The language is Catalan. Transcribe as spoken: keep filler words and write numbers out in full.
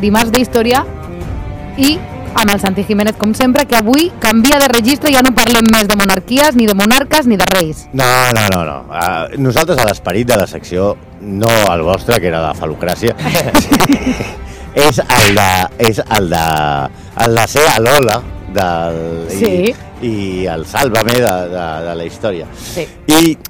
dimarts d'història i amb el Santi Jiménez, com sempre, que avui canvia de registre, ja no parlem més de monarquies, ni de monarques, ni de reis. No, no, no, no. Uh, nosaltres a l'esperit de la secció, no el vostre, que era de falocràcia, és el de, és el de, el de ser a l'Ola del, sí. i, i el Sálvame de, de, de la història. Sí. I